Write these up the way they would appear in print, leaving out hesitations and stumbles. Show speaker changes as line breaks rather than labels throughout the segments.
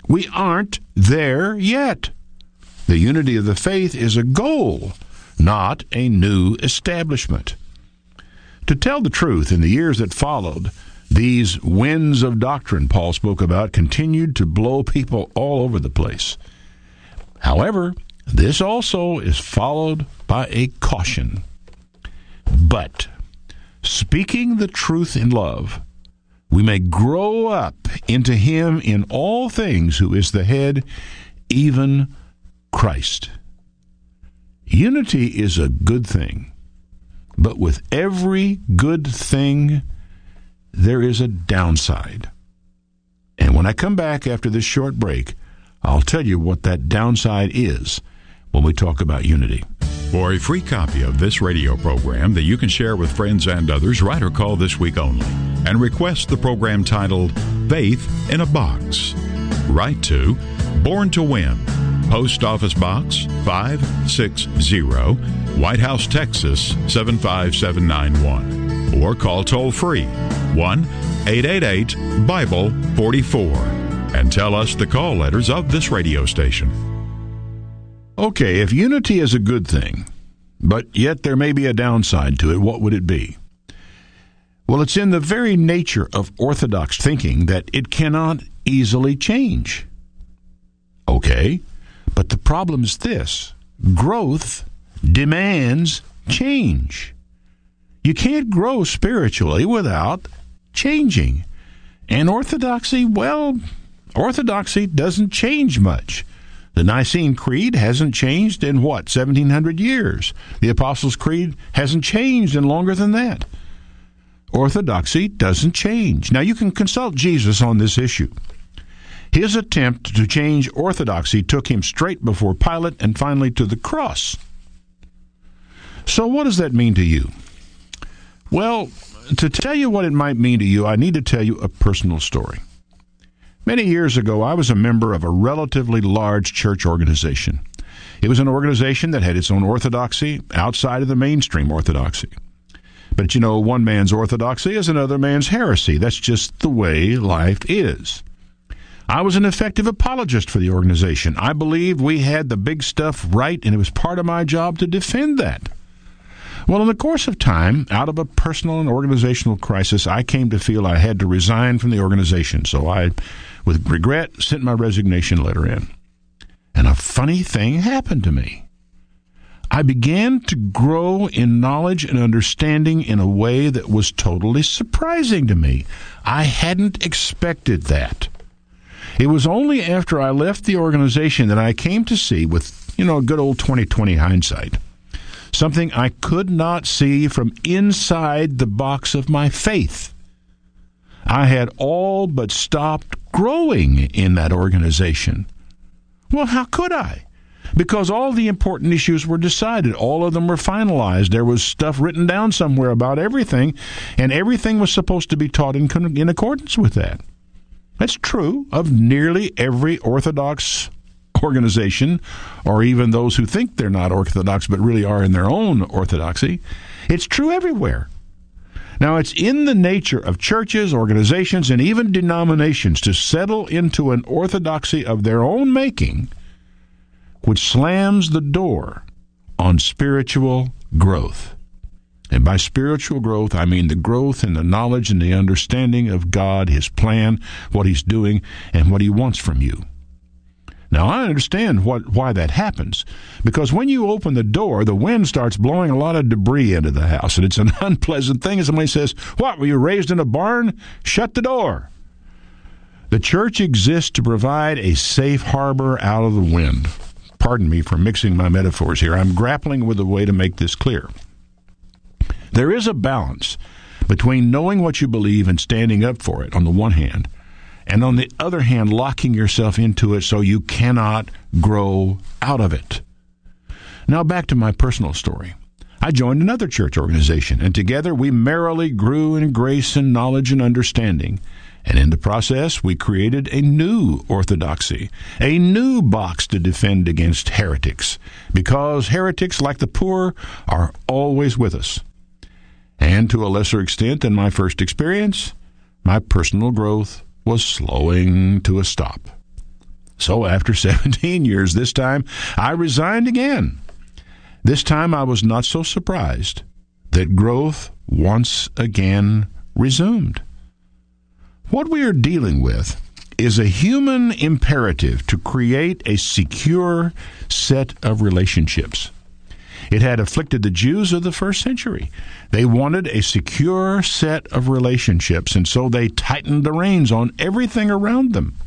We aren't there yet. The unity of the faith is a goal, not a new establishment. To tell the truth, in the years that followed, these winds of doctrine Paul spoke about continued to blow people all over the place. However, this also is followed by a caution. But, speaking the truth in love, we may grow up into Him in all things, who is the head, even Christ. Unity is a good thing, but with every good thing, there is a downside. And when I come back after this short break, I'll tell you what that downside is when we talk about unity.
For a free copy of this radio program that you can share with friends and others, write or call this week only and request the program titled Faith in a Box. Write to Born to Win, Post Office Box 560, White House, Texas 75791. Or call toll-free 1-888-BIBLE-44 and tell us the call letters of this radio station.
Okay, if unity is a good thing, but yet there may be a downside to it, what would it be? Well, it's in the very nature of orthodox thinking that it cannot easily change. Okay, but the problem is this: growth demands change. You can't grow spiritually without changing. And orthodoxy, well, orthodoxy doesn't change much. The Nicene Creed hasn't changed in, 1,700 years. The Apostles' Creed hasn't changed in longer than that. Orthodoxy doesn't change. Now, you can consult Jesus on this issue. His attempt to change orthodoxy took him straight before Pilate and finally to the cross. So what does that mean to you? Well, to tell you what it might mean to you, I need to tell you a personal story. Many years ago, I was a member of a relatively large church organization. It was an organization that had its own orthodoxy outside of the mainstream orthodoxy. But you know, one man's orthodoxy is another man's heresy. That's just the way life is. I was an effective apologist for the organization. I believed we had the big stuff right, and it was part of my job to defend that. Well, in the course of time, out of a personal and organizational crisis, I came to feel I had to resign from the organization. So I, with regret, sent my resignation letter in. And a funny thing happened to me. I began to grow in knowledge and understanding in a way that was totally surprising to me. I hadn't expected that. It was only after I left the organization that I came to see, with, good old 20/20 hindsight, something I could not see from inside the box of my faith. I had all but stopped growing in that organization. Well, how could I? Because all the important issues were decided. All of them were finalized. There was stuff written down somewhere about everything, and everything was supposed to be taught in accordance with that. That's true of nearly every Orthodox organization, or even those who think they're not Orthodox but really are in their own orthodoxy. It's true everywhere. Now, it's in the nature of churches, organizations, and even denominations to settle into an orthodoxy of their own making, which slams the door on spiritual growth. And by spiritual growth, I mean the growth in the knowledge and the understanding of God, His plan, what He's doing, and what He wants from you. Now, I understand why that happens, because when you open the door, the wind starts blowing a lot of debris into the house, and it's an unpleasant thing. As somebody says, "What, were you raised in a barn? Shut the door." The church exists to provide a safe harbor out of the wind. Pardon me for mixing my metaphors here. I'm grappling with a way to make this clear. There is a balance between knowing what you believe and standing up for it on the one hand, and on the other hand, locking yourself into it so you cannot grow out of it. Now back to my personal story. I joined another church organization, and together we merrily grew in grace and knowledge and understanding. And in the process, we created a new orthodoxy, a new box to defend against heretics, because heretics, like the poor, are always with us. And to a lesser extent than my first experience, my personal growth was slowing to a stop. So after 17 years, this time I resigned again. This time I was not so surprised that growth once again resumed. What we are dealing with is a human imperative to create a secure set of relationships. It had afflicted the Jews of the first century. They wanted a secure set of relationships, and so they tightened the reins on everything around them.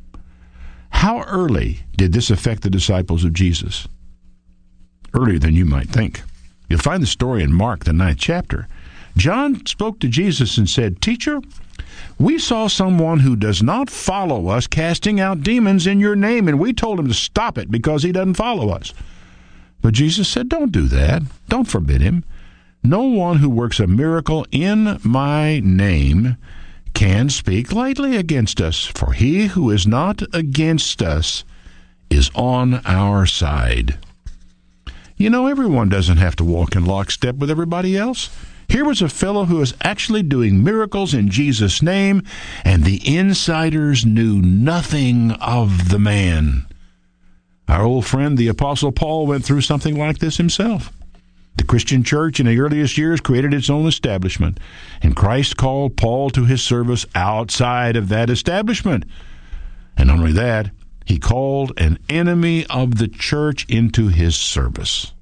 How early did this affect the disciples of Jesus? Earlier than you might think. You'll find the story in Mark, the 9th chapter. John spoke to Jesus and said, "Teacher, we saw someone who does not follow us casting out demons in your name, and we told him to stop it because he doesn't follow us." But Jesus said, "Don't do that. Don't forbid him. No one who works a miracle in my name can speak lightly against us, for he who is not against us is on our side." You know, everyone doesn't have to walk in lockstep with everybody else. Here was a fellow who was actually doing miracles in Jesus' name, and the insiders knew nothing of the man. Our old friend, the Apostle Paul, went through something like this himself. The Christian church in the earliest years created its own establishment, and Christ called Paul to his service outside of that establishment. And not only that, he called an enemy of the church into his service.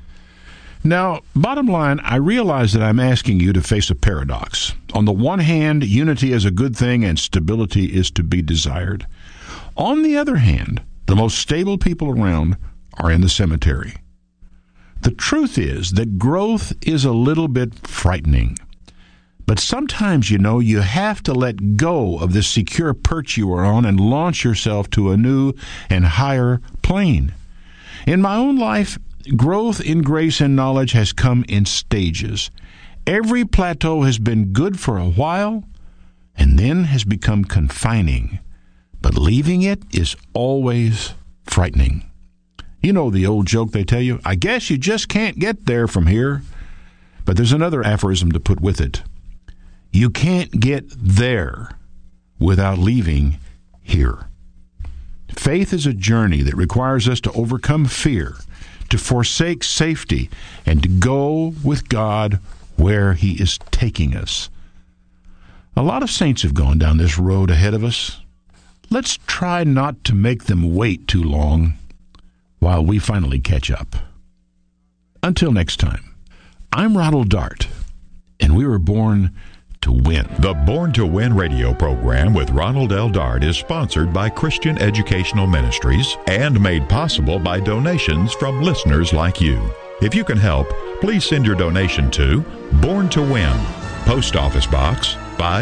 Now, bottom line, I realize that I'm asking you to face a paradox. On the one hand, unity is a good thing and stability is to be desired. On the other hand, the most stable people around are in the cemetery. The truth is that growth is a little bit frightening. But sometimes, you have to let go of the secure perch you are on and launch yourself to a new and higher plane. In my own life, growth in grace and knowledge has come in stages. Every plateau has been good for a while and then has become confining. But leaving it is always frightening. You know the old joke they tell you, "I guess you just can't get there from here." But there's another aphorism to put with it. You can't get there without leaving here. Faith is a journey that requires us to overcome fear, to forsake safety, and to go with God where He is taking us. A lot of saints have gone down this road ahead of us. Let's try not to make them wait too long while we finally catch up. Until next time, I'm Ronald Dart, and we were born to win.
The Born to Win radio program with Ronald L. Dart is sponsored by Christian Educational Ministries and made possible by donations from listeners like you. If you can help, please send your donation to Born to Win, Post Office Box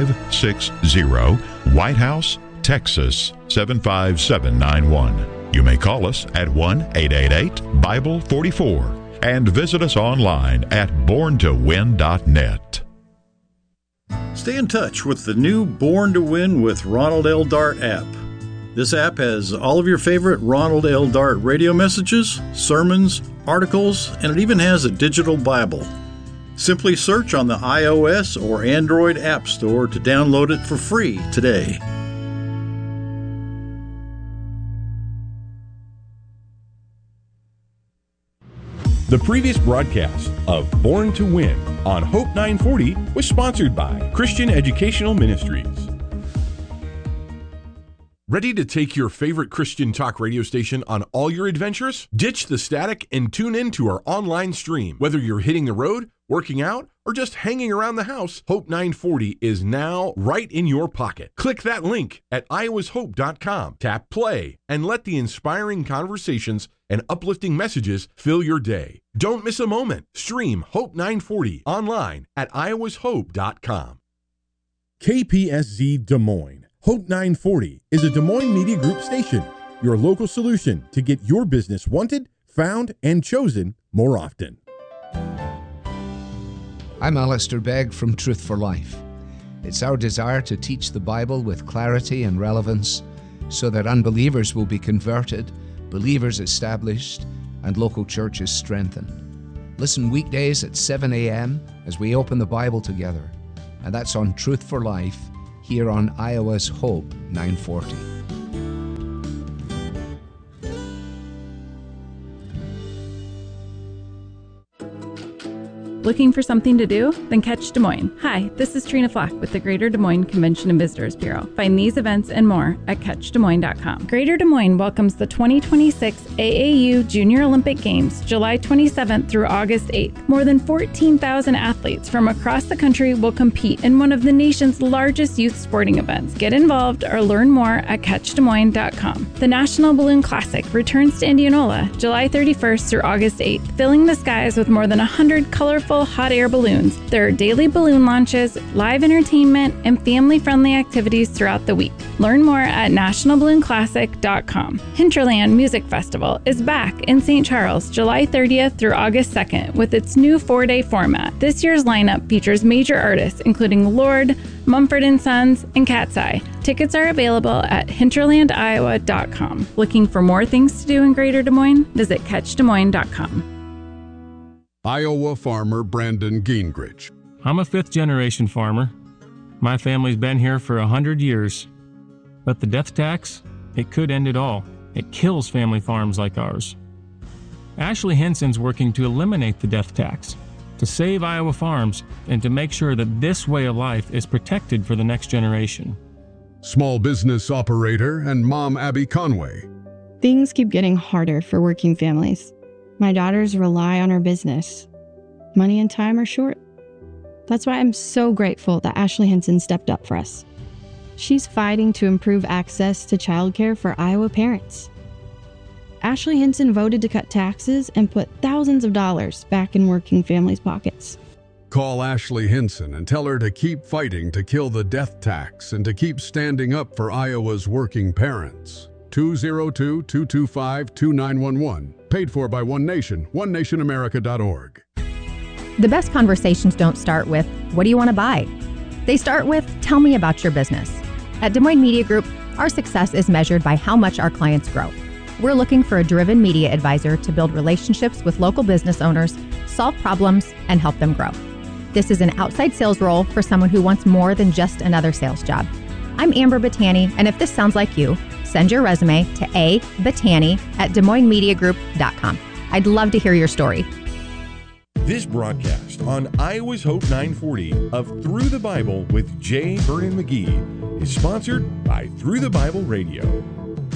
560, White House, Texas 75791. You may call us at 1-888-BIBLE-44 and visit us online at borntowin.net.
Stay in touch with the new Born to Win with Ronald L. Dart app. This app has all of your favorite Ronald L. Dart radio messages, sermons, articles, and it even has a digital Bible. Simply search on the iOS or Android App Store to download it for free today.
The previous broadcast of Born to Win on Hope 940 was sponsored by Christian Educational Ministries. Ready to take your favorite Christian talk radio station on all your adventures? Ditch the static and tune in to our online stream. Whether you're hitting the road, working out, or just hanging around the house, Hope 940 is now right in your pocket. Click that link at iowashope.com, tap play, and let the inspiring conversations and uplifting messages fill your day. Don't miss a moment. Stream Hope 940 online at iowashope.com. KPSZ Des Moines. Hope 940 is a Des Moines Media Group station, your local solution to get your business wanted, found, and chosen more often.
I'm Alistair Begg from Truth for Life. It's our desire to teach the Bible with clarity and relevance so that unbelievers will be converted, believers established, and local churches strengthened. Listen weekdays at 7 a.m. as we open the Bible together, and that's on Truth for Life here on Iowa's Hope 940.
Looking for something to do? Then catch Des Moines. Hi, this is Trina Flack with the Greater Des Moines Convention and Visitors Bureau. Find these events and more at catchdesmoines.com. Greater Des Moines welcomes the 2026 AAU Junior Olympic Games, July 27th through August 8th. More than 14,000 athletes from across the country will compete in one of the nation's largest youth sporting events. Get involved or learn more at catchdesmoines.com. The National Balloon Classic returns to Indianola, July 31st through August 8th, filling the skies with more than 100 colorful hot air balloons. There are daily balloon launches, live entertainment, and family-friendly activities throughout the week. Learn more at nationalballoonclassic.com. Hinterland Music Festival is back in St. Charles, July 30th through August 2nd with its new 4-day format. This year's lineup features major artists including Lorde, Mumford & Sons, and Cat's Eye. Tickets are available at hinterlandiowa.com. Looking for more things to do in Greater Des Moines? Visit catchdesmoines.com.
Iowa farmer Brandon Gingrich.
I'm a fifth-generation farmer. My family's been here for 100 years. But the death tax, it could end it all. It kills family farms like ours. Ashley Henson's working to eliminate the death tax, to save Iowa farms, and to make sure that this way of life is protected for the next generation.
Small business operator and mom Abby Conway.
Things keep getting harder for working families. My daughters rely on our business. Money and time are short. That's why I'm so grateful that Ashley Henson stepped up for us. She's fighting to improve access to childcare for Iowa parents. Ashley Henson voted to cut taxes and put thousands of dollars back in working families' pockets.
Call Ashley Henson and tell her to keep fighting to kill the death tax and to keep standing up for Iowa's working parents. 202-225-2911. Paid for by One Nation, onenationamerica.org.
The best conversations don't start with, what do you want to buy? They start with, tell me about your business. At Des Moines Media Group, our success is measured by how much our clients grow. We're looking for a driven media advisor to build relationships with local business owners, solve problems, and help them grow. This is an outside sales role for someone who wants more than just another sales job. I'm Amber Battani, and if this sounds like you, send your resume to abattani@DesMoinesMediaGroup.com. I'd love to hear your story.
This broadcast on Iowa's Hope 940 of Through the Bible with J. Vernon McGee is sponsored by Through the Bible Radio.